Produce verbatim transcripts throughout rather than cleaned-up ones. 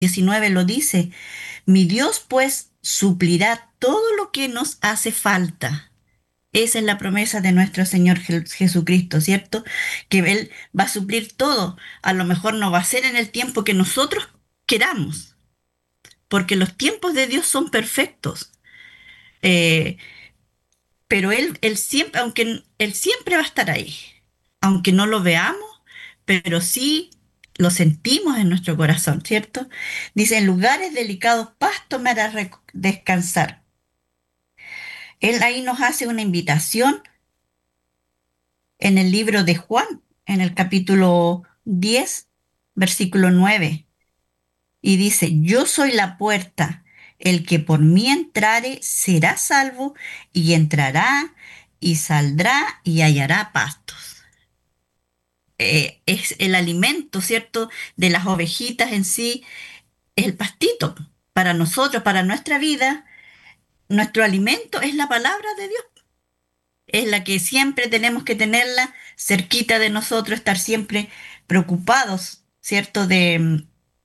diecinueve lo dice. Mi Dios pues suplirá todo lo que nos hace falta. Esa es la promesa de nuestro Señor Je- Jesucristo, ¿cierto? Que Él va a suplir todo. A lo mejor no va a ser en el tiempo que nosotros queramos, porque los tiempos de Dios son perfectos. Eh, pero Él, Él siempre, aunque Él siempre va a estar ahí, aunque no lo veamos, pero sí lo sentimos en nuestro corazón, ¿cierto? Dice, en lugares delicados pasto me hará rec- descansar. Él ahí nos hace una invitación en el libro de Juan, en el capítulo diez, versículo nueve, y dice, yo soy la puerta, el que por mí entrare será salvo, y entrará y saldrá y hallará pastos. Eh, es el alimento, ¿cierto?, de las ovejitas en sí, es el pastito. Para nosotros, para nuestra vida, nuestro alimento es la palabra de Dios. Es la que siempre tenemos que tenerla cerquita de nosotros, estar siempre preocupados, ¿cierto? De, mm,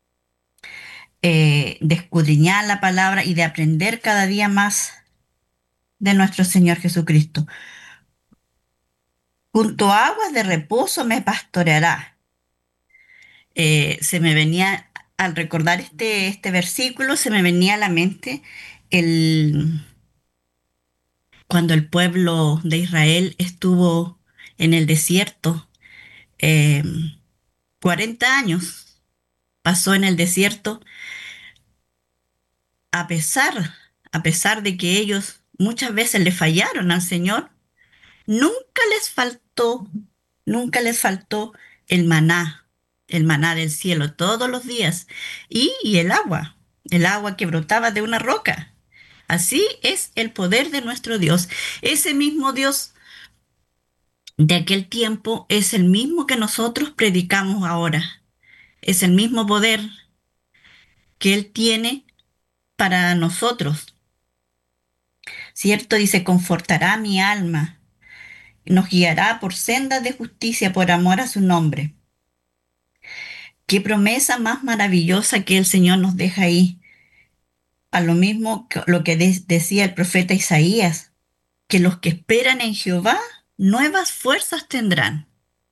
eh, de escudriñar la palabra y de aprender cada día más de nuestro Señor Jesucristo. Junto a aguas de reposo me pastoreará. Eh, se me venía, al recordar este, este versículo, se me venía a la mente el, cuando el pueblo de Israel estuvo en el desierto, eh, cuarenta años pasó en el desierto, a pesar, a pesar de que ellos muchas veces le fallaron al Señor, nunca les faltó, nunca les faltó el maná, el maná del cielo todos los días y, y el agua, el agua que brotaba de una roca. Así es el poder de nuestro Dios. Ese mismo Dios de aquel tiempo es el mismo que nosotros predicamos ahora. Es el mismo poder que Él tiene para nosotros, ¿cierto? Dice, confortará mi alma, nos guiará por sendas de justicia por amor a su nombre. Qué promesa más maravillosa que el Señor nos deja ahí. A lo mismo que lo que de- decía el profeta Isaías, que los que esperan en Jehová nuevas fuerzas tendrán.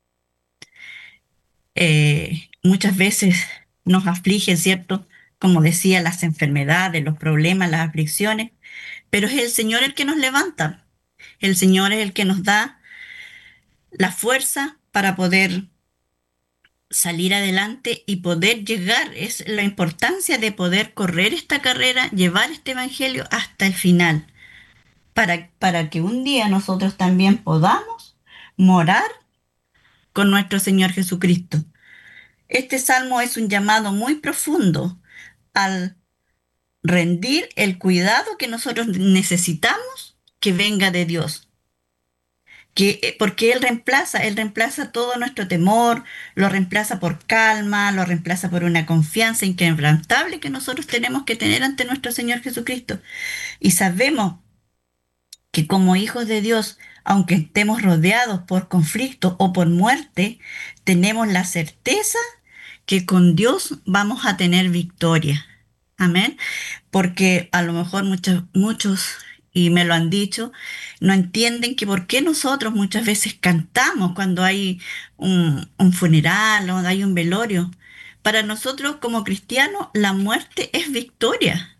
Eh, muchas veces nos afligen, ¿cierto? Como decía, las enfermedades, los problemas, las aflicciones, pero es el Señor el que nos levanta. El Señor es el que nos da la fuerza para poder salir adelante y poder llegar. Es la importancia de poder correr esta carrera, llevar este evangelio hasta el final, para, para que un día nosotros también podamos morar con nuestro Señor Jesucristo. Este salmo es un llamado muy profundo al rendir el cuidado que nosotros necesitamos que venga de Dios. Que, eh, porque Él reemplaza, Él reemplaza todo nuestro temor, lo reemplaza por calma, lo reemplaza por una confianza inquebrantable que nosotros tenemos que tener ante nuestro Señor Jesucristo. Y sabemos que como hijos de Dios, aunque estemos rodeados por conflicto o por muerte, tenemos la certeza que con Dios vamos a tener victoria. Amén. Porque a lo mejor muchos, muchos, y me lo han dicho, no entienden que por qué nosotros muchas veces cantamos cuando hay un, un funeral o hay un velorio. Para nosotros como cristianos, la muerte es victoria.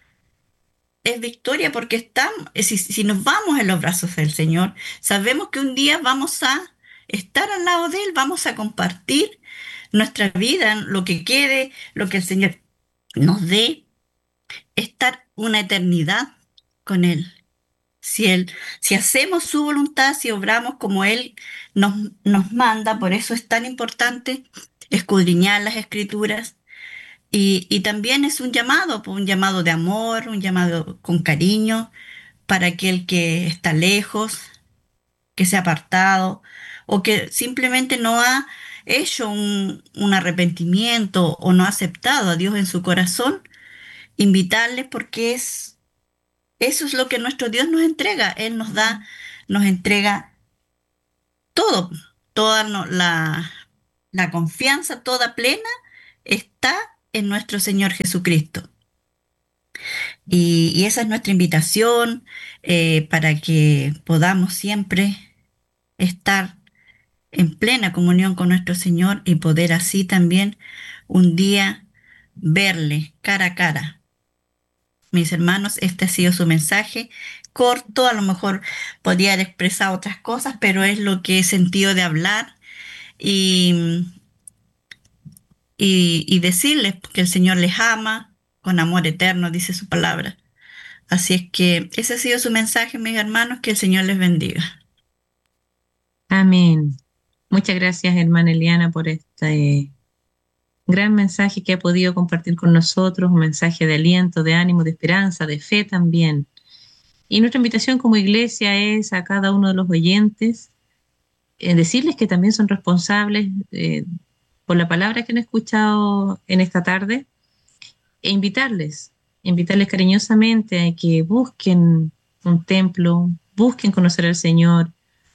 Es victoria porque estamos, si, si nos vamos en los brazos del Señor, sabemos que un día vamos a estar al lado de Él, vamos a compartir nuestra vida, lo que quede, lo que el Señor nos dé, estar una eternidad con Él. Si él, si hacemos su voluntad, si obramos como Él nos, nos manda, por eso es tan importante escudriñar las escrituras. Y, y también es un llamado, pues, un llamado de amor, un llamado con cariño para aquel que está lejos, que se ha apartado o que simplemente no ha hecho un, un arrepentimiento o no ha aceptado a Dios en su corazón, invitarles porque es, eso es lo que nuestro Dios nos entrega. Él nos da, nos entrega todo, toda no- la, la confianza, toda plena está en nuestro Señor Jesucristo. Y, y esa es nuestra invitación eh, para que podamos siempre estar en plena comunión con nuestro Señor y poder así también un día verle cara a cara. Mis hermanos, este ha sido su mensaje corto, a lo mejor podría haber expresado otras cosas, pero es lo que he sentido de hablar y, y, y decirles que el Señor les ama con amor eterno, dice su palabra. Así es que ese ha sido su mensaje, mis hermanos, que el Señor les bendiga. Amén. Muchas gracias, hermana Eliana, por este gran mensaje que ha podido compartir con nosotros, un mensaje de aliento, de ánimo, de esperanza, de fe también. Y nuestra invitación como iglesia es a cada uno de los oyentes eh, decirles que también son responsables eh, por la palabra que han escuchado en esta tarde e invitarles, invitarles cariñosamente a que busquen un templo, busquen conocer al Señor,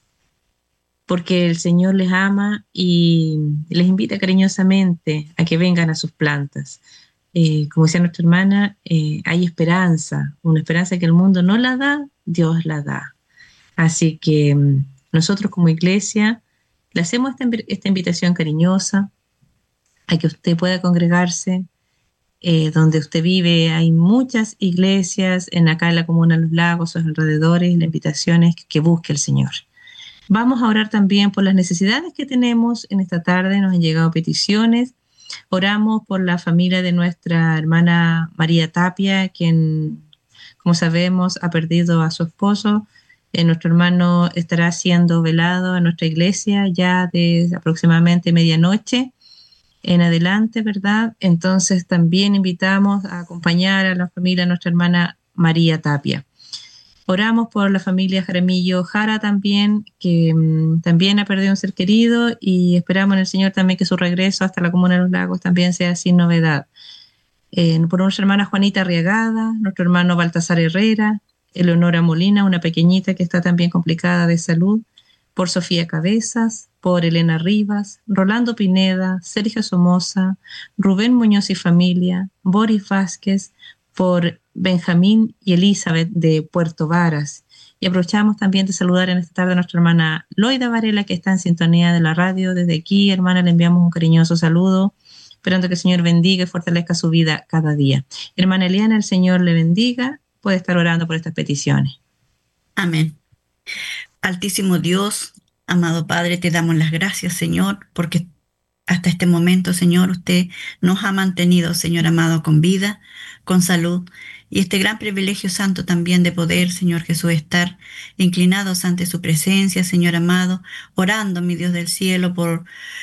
porque el Señor les ama y les invita cariñosamente a que vengan a sus plantas. Eh, como decía nuestra hermana, eh, hay esperanza, una esperanza que el mundo no la da, Dios la da. Así que mm, nosotros como iglesia le hacemos esta, esta invitación cariñosa a que usted pueda congregarse. Eh, donde usted vive hay muchas iglesias, en acá en la comuna de Los Lagos, sus alrededores, la invitación es que, que busque al Señor. Vamos a orar también por las necesidades que tenemos en esta tarde, nos han llegado peticiones. Oramos por la familia de nuestra hermana María Tapia, quien, como sabemos, ha perdido a su esposo. Eh, nuestro hermano estará siendo velado en nuestra iglesia ya de aproximadamente medianoche en adelante, ¿verdad? Entonces también invitamos a acompañar a la familia de nuestra hermana María Tapia. Oramos por la familia Jaramillo Jara también, que um, también ha perdido un ser querido y esperamos en el Señor también que su regreso hasta la Comuna de los Lagos también sea sin novedad. Eh, por nuestra hermana Juanita Arriagada, nuestro hermano Baltasar Herrera, Eleonora Molina, una pequeñita que está también complicada de salud, por Sofía Cabezas, por Elena Rivas, Rolando Pineda, Sergio Somoza, Rubén Muñoz y familia, Boris Vázquez, por Benjamín y Elizabeth de Puerto Varas. Y aprovechamos también de saludar en esta tarde a nuestra hermana Loida Varela, que está en sintonía de la radio. Desde aquí, hermana, le enviamos un cariñoso saludo, esperando que el Señor bendiga y fortalezca su vida cada día. Hermana Eliana, el Señor le bendiga. Puede estar orando por estas peticiones. Amén. Altísimo Dios, amado Padre, te damos las gracias, Señor, porque hasta este momento, Señor, usted nos ha mantenido, Señor amado, con vida, con salud, y este gran privilegio santo también de poder, Señor Jesús, estar inclinados ante su presencia, Señor amado, orando, mi Dios del cielo, por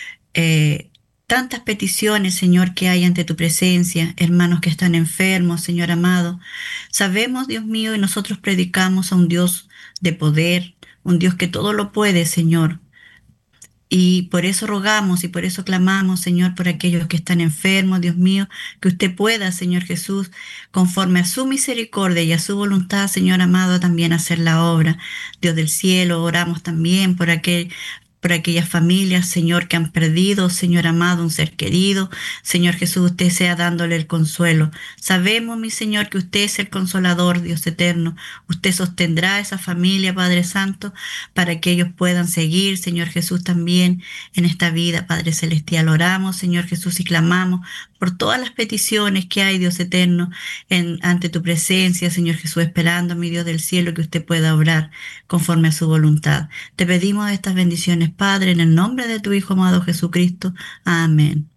eh, tantas peticiones, Señor, que hay ante tu presencia, hermanos que están enfermos, Señor amado. Sabemos, Dios mío, y nosotros predicamos a un Dios de poder, un Dios que todo lo puede, Señor. Y por eso rogamos y por eso clamamos, Señor, por aquellos que están enfermos, Dios mío, que usted pueda, Señor Jesús, conforme a su misericordia y a su voluntad, Señor amado, también hacer la obra. Dios del cielo, oramos también por aquel, por aquellas familias, Señor, que han perdido, Señor amado, un ser querido. Señor Jesús, usted sea dándole el consuelo. Sabemos, mi Señor, que usted es el consolador, Dios eterno. Usted sostendrá a esa familia, Padre Santo, para que ellos puedan seguir, Señor Jesús, también en esta vida, Padre Celestial. Oramos, Señor Jesús, y clamamos por todas las peticiones que hay, Dios eterno, en, ante tu presencia, Señor Jesús, esperando, mi Dios del cielo, que usted pueda obrar conforme a su voluntad. Te pedimos estas bendiciones, Padre, en el nombre de tu Hijo amado Jesucristo. Amén.